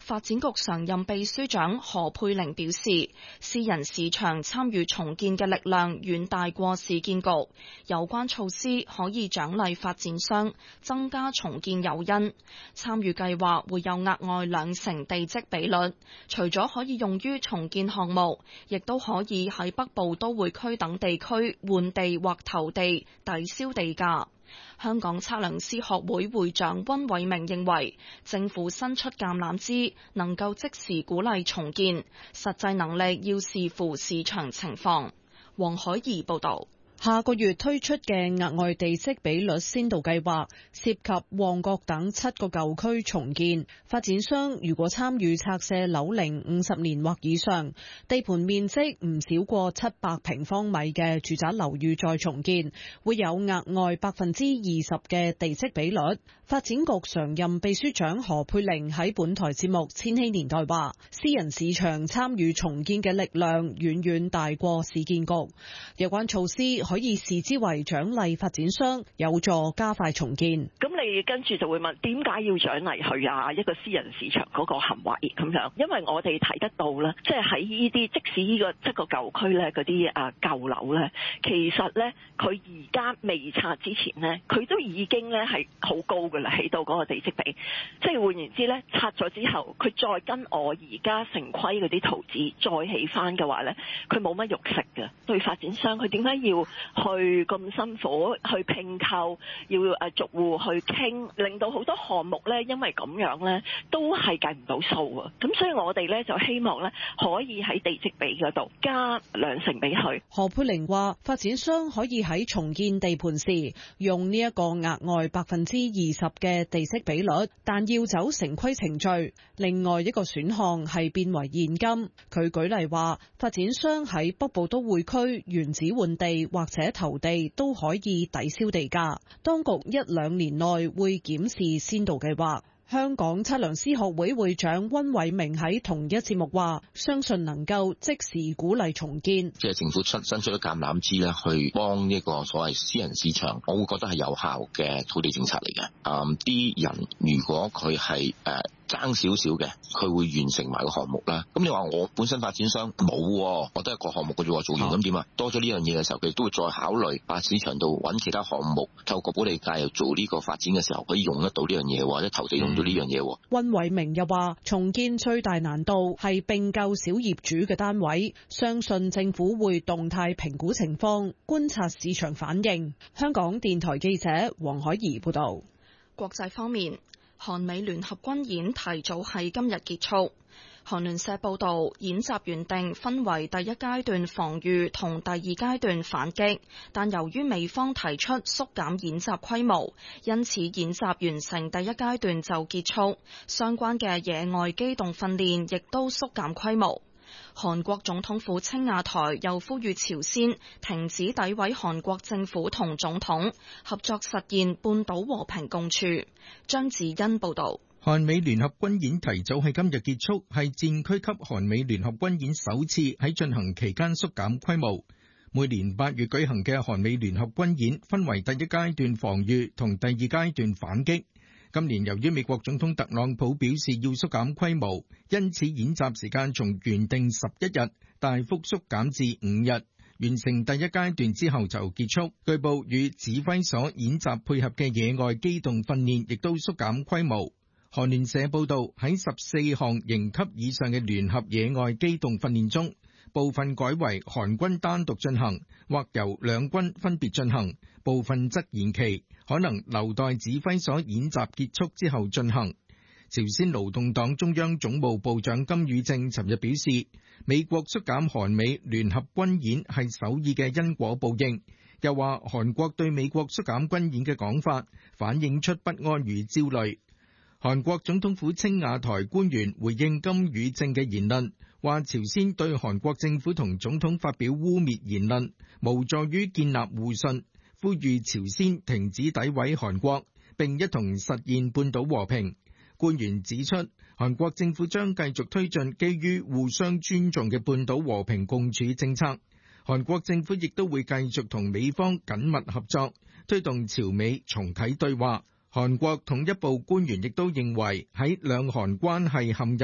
發展局常任秘書長何佩玲表示，私人市場參與重建嘅力量遠大過市建局，有關措施可以獎勵發展商，增加重建誘因。參與計劃會有額外2成地積比率，除咗可以用於重建項目，亦都可以喺北部都會區等地區換地或投地抵消地價。香港測量師學會會長溫偉明認為，政府伸出橄欖枝，能夠即時鼓勵重建，實際能力要視乎市場情況。黃海怡報導。 下個月推出嘅額外地積比率先導計劃，涉及旺角等7個舊區重建。發展商如果參與拆卸樓齡50年或以上、地盤面積唔少過700平方米嘅住宅樓宇再重建，會有額外20%嘅地積比率。發展局常任秘書長何佩玲喺本台節目《千禧年代》話，私人市場參與重建嘅力量遠遠大過市建局，有關措施可以視之為獎勵發展商，有助加快重建。 咁你跟住就會問，點解要獎勵佢啊？一個私人市場嗰個行為咁樣，因為我哋睇得到咧，即係喺呢啲即使呢個7個舊區咧嗰啲舊樓咧，其實咧佢而家未拆之前咧，佢都已經咧係好高噶啦，起到嗰個地積比。即係換言之咧，拆咗之後，佢再跟我而家城規嗰啲圖紙再起翻嘅話咧，佢冇乜肉食嘅。對發展商，佢點解要去咁辛苦去併購，要逐戶去傾，令到好多項目咧，因為咁樣咧都係計唔到數啊！咁所以我哋咧就希望咧可以喺地積比嗰度加2成俾佢。 何佩玲話：發展商可以喺重建地盤時用呢一個額外20%嘅地積比率，但要走城規程序。另外一個選項係變為現金。佢舉例話，發展商喺北部都會區原址換地或者投地都可以抵消地價。當局1-2年內會檢視先導計劃。香港測量師學會會長溫偉明喺同一節目話，相信能夠即時鼓勵重建。 即係政府伸出咗橄欖枝咧，去幫呢個所謂私人市場，我會覺得係有效嘅土地政策嚟嘅。啲人如果佢係爭少少嘅，佢會完成埋個項目啦。咁你話我本身發展商冇，我得一個項目嘅啫，做完咁點啊？多咗呢樣嘢嘅時候，佢都會再考慮市場度揾其他項目，透過補地價又做呢個發展嘅時候，可以用得到呢樣嘢，或者投地用到呢樣嘢。 溫偉明又話，重建最大難度係併購小業主嘅單位，相信政府會動態評估情況，觀察市場反應。香港電台記者黃海怡報道。 國際方面，韓美聯合軍演提早喺今日結束。韓聯社報道，演習原定分為第一階段防禦同第二階段反擊，但由於美方提出縮減演習規模，因此演習完成第一階段就結束，相關嘅野外機動訓練亦都縮減規模。韓國總統府青瓦台又呼籲朝鮮停止詆毀韓國政府同總統，合作實現半島和平共處。張子欣報道。 韓美聯合軍演提早喺今日結束，係戰區級韓美聯合軍演首次喺進行期間縮減規模。每年8月舉行嘅韓美聯合軍演分為第一階段防禦同第二階段反擊。今年由於美國總統特朗普表示要縮減規模，因此演習時間從原定11日大幅縮減至5日。完成第一階段之後就結束。據報與指揮所演習配合嘅野外機動訓練亦都縮減規模。韓聯社報道，喺14項營級以上嘅聯合野外機動訓練中，部分改為韓軍單獨進行，或由兩軍分別進行，部分則延期，可能留待指揮所演習結束之後進行。朝鮮勞動黨中央總務部長金宇正尋日表示，美國縮減韓美聯合軍演係首爾嘅因果報應，又話韓國對美國縮減軍演嘅講法反映出不安與焦慮。韓國總統府青瓦台官員回應金宇正嘅言論，話朝鮮對韓國政府同總統發表污蔑言論，無助於建立互信，呼籲朝鮮停止詆毀韓國，並一同實現半島和平。官員指出，韓國政府將繼續推進基於互相尊重嘅半島和平共處政策。韓國政府亦都會繼續同美方緊密合作，推動朝美重啟對話。韓國統一部官員亦都認為喺兩韓關係陷